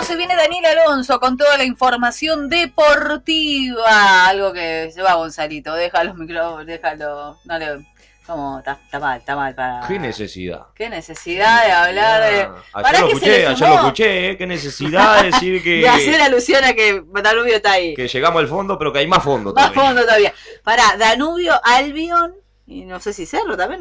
se viene Daniel Alonso con toda la información deportiva. Algo que se va, Gonzalito. Deja los micrófonos, déjalo. No le... ¿Cómo? Está mal para... ¿Qué necesidad? ¿Qué necesidad de hablar de...? Ayer lo escuché, qué necesidad de decir que... de hacer alusión a que Danubio está ahí. Que llegamos al fondo, pero que hay más fondo todavía. Más fondo todavía. Pará, Danubio, Albion... Y no sé si Cerro también,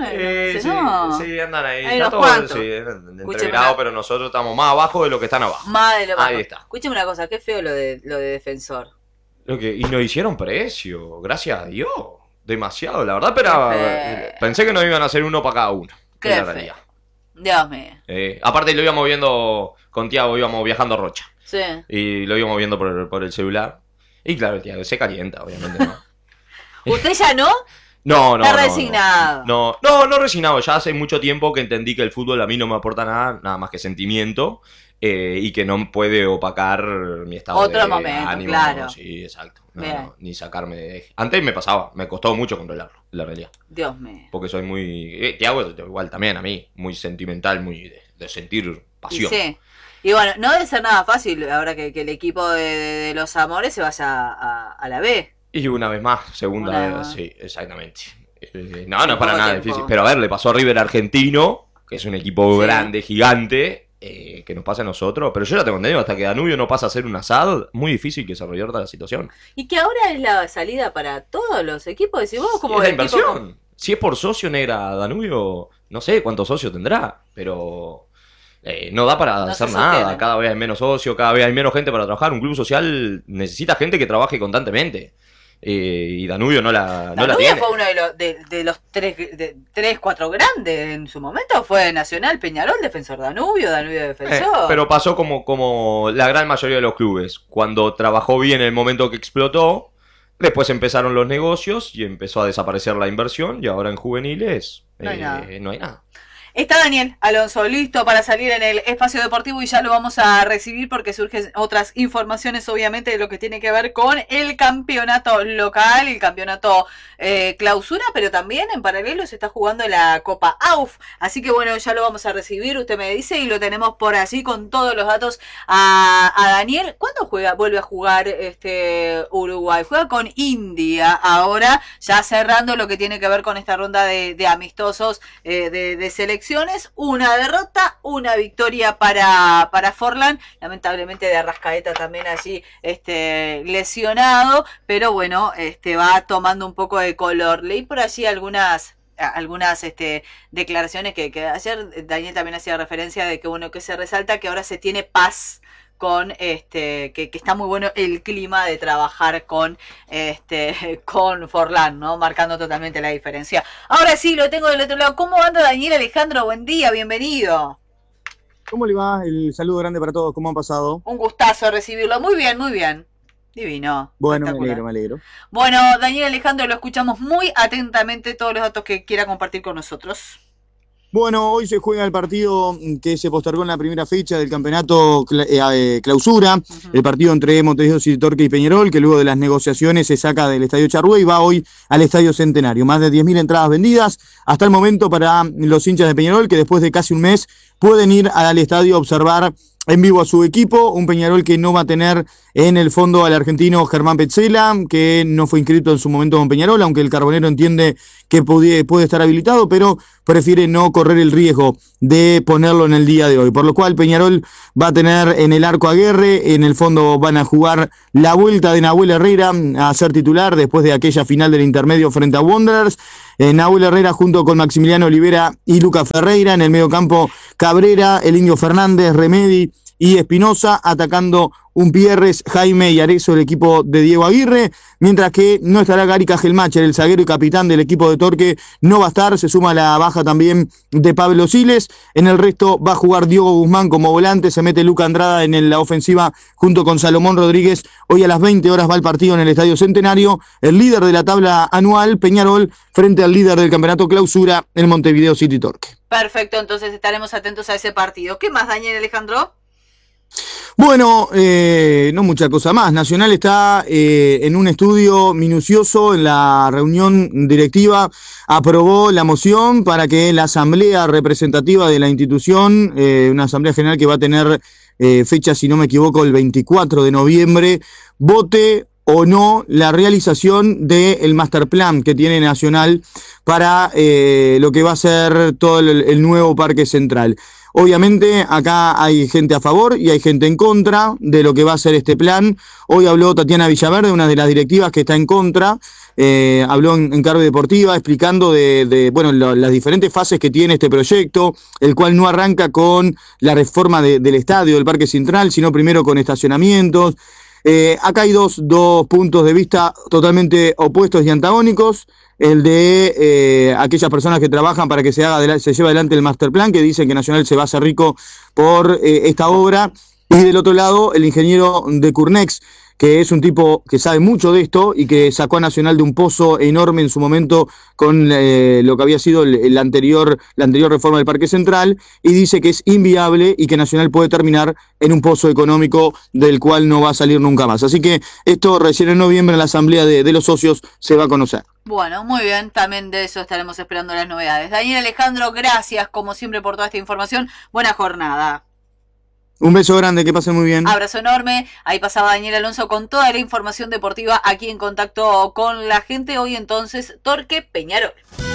sí, andan ahí. Está todo entreverado, pero nosotros estamos más abajo de lo que están abajo. Más de lo Ahí está. Escúchame una cosa, qué feo lo de Defensor. Y nos hicieron precio, gracias a Dios. Demasiado, la verdad, pero pensé que nos iban a hacer uno para cada uno. Qué feo. Dios mío. Aparte lo íbamos viendo con Tiago, íbamos viajando a Rocha. Sí. Y lo íbamos viendo por el celular. Y claro, el Tiago se calienta, obviamente, ¿no? ¿Usted ya no? No. Está resignado. No resignado. Ya hace mucho tiempo que entendí que el fútbol a mí no me aporta nada más que sentimiento. Y que no puede opacar mi estado de ánimo. Claro. Sí, exacto. No, ni sacarme de eje. Antes me pasaba, me costó mucho controlarlo, la realidad. Dios mío. Porque soy muy... Tiago igual también a mí, muy sentimental, muy de sentir pasión. Sí. Y bueno, no debe ser nada fácil ahora que el equipo de los Amores se vaya a la B. Y una vez más, segunda, sí, exactamente. No es para nada difícil. Pero a ver, le pasó a River Argentino, que es un equipo grande, gigante, que nos pasa a nosotros. Pero yo ya tengo entendido, hasta que Danubio no pasa a ser un asado, muy difícil que se revierta la situación. Y que ahora es la salida para todos los equipos. Decís vos, como es la inversión. Si es por socio, negra, Danubio, no sé cuántos socios tendrá, pero... no da para hacer nada, cada vez hay menos socios, cada vez hay menos gente para trabajar. Un club social necesita gente que trabaje constantemente. Y Danubio no la tiene. Danubio fue uno de los 3-4 grandes en su momento. Fue Nacional, Peñarol, Defensor Danubio Defensor. Pero pasó como la gran mayoría de los clubes. Cuando trabajó bien en el momento que explotó, después empezaron los negocios y empezó a desaparecer la inversión. Y ahora en juveniles no hay nada. Está Daniel Alonso listo para salir en el espacio deportivo y ya lo vamos a recibir porque surgen otras informaciones, obviamente, de lo que tiene que ver con el campeonato local, el campeonato clausura, pero también en paralelo se está jugando la Copa AUF. Así que bueno, ya lo vamos a recibir, usted me dice, y lo tenemos por allí con todos los datos a Daniel. ¿Cuándo vuelve a jugar Uruguay? Juega con India ahora, ya cerrando lo que tiene que ver con esta ronda de amistosos de selección. Una derrota, una victoria para Forlán, lamentablemente de Arrascaeta también allí lesionado, pero bueno, va tomando un poco de color. Leí por allí algunas declaraciones que ayer Daniel también hacía referencia de que bueno, que se resalta que ahora se tiene paz con que está muy bueno el clima de trabajar con Forlán, ¿no? Marcando totalmente la diferencia. Ahora sí, lo tengo del otro lado. ¿Cómo anda Daniel Alejandro? Buen día, bienvenido. ¿Cómo le va? El saludo grande para todos. ¿Cómo han pasado? Un gustazo recibirlo. Muy bien, muy bien. Divino. Bueno, me alegro. Bueno, Daniel Alejandro, lo escuchamos muy atentamente, todos los datos que quiera compartir con nosotros. Bueno, hoy se juega el partido que se postergó en la primera fecha del campeonato clausura, el partido entre Montevideo City Torque y Peñarol, que luego de las negociaciones se saca del Estadio Charrúa y va hoy al Estadio Centenario. Más de 10.000 entradas vendidas hasta el momento para los hinchas de Peñarol, que después de casi un mes pueden ir al estadio a observar en vivo a su equipo, un Peñarol que no va a tener en el fondo al argentino Germán Petzela, que no fue inscrito en su momento con Peñarol, aunque el Carbonero entiende que puede estar habilitado, pero prefiere no correr el riesgo de ponerlo en el día de hoy. Por lo cual Peñarol va a tener en el arco a Aguerre, en el fondo van a jugar la vuelta de Nahuel Herrera a ser titular después de aquella final del intermedio frente a Wanderers. Nahuel Herrera junto con Maximiliano Olivera y Lucas Ferreira, en el medio campo Cabrera, el Indio Fernández, Remedi y Espinosa, atacando Umpierres, Jaime y Arezzo, el equipo de Diego Aguirre, mientras que no estará Gary Cajelmacher, el zaguero y capitán del equipo de Torque, no va a estar, se suma la baja también de Pablo Siles. En el resto va a jugar Diogo Guzmán como volante, se mete Luca Andrada en la ofensiva junto con Salomón Rodríguez. Hoy a las 20 horas va el partido en el Estadio Centenario, el líder de la tabla anual, Peñarol, frente al líder del campeonato clausura, el Montevideo City Torque. Perfecto, entonces estaremos atentos a ese partido. ¿Qué más, Daniel Alejandro? Bueno, no mucha cosa más. Nacional está en un estudio minucioso. En la reunión directiva aprobó la moción para que la asamblea representativa de la institución, una asamblea general que va a tener fecha, si no me equivoco, el 24 de noviembre, vote o no la realización del master plan que tiene Nacional para lo que va a ser todo el nuevo Parque Central. Obviamente acá hay gente a favor y hay gente en contra de lo que va a ser este plan. Hoy habló Tatiana Villaverde, una de las directivas que está en contra. Habló en Carve Deportiva explicando bueno, las diferentes fases que tiene este proyecto, el cual no arranca con la reforma del estadio, del Parque Central, sino primero con estacionamientos. Acá hay dos puntos de vista totalmente opuestos y antagónicos. El de aquellas personas que trabajan para que se lleve adelante el master plan, que dicen que Nacional se va a hacer rico por esta obra, y del otro lado el ingeniero de Curnex, que es un tipo que sabe mucho de esto y que sacó a Nacional de un pozo enorme en su momento con lo que había sido la anterior reforma del Parque Central, y dice que es inviable y que Nacional puede terminar en un pozo económico del cual no va a salir nunca más. Así que esto recién en noviembre en la asamblea de los socios se va a conocer. Bueno, muy bien, también de eso estaremos esperando las novedades. Daniel Alejandro, gracias como siempre por toda esta información. Buena jornada. Un beso grande, que pasen muy bien. Abrazo enorme. Ahí pasaba Daniel Alonso con toda la información deportiva aquí en contacto con la gente. Hoy entonces, Torque Peñarol.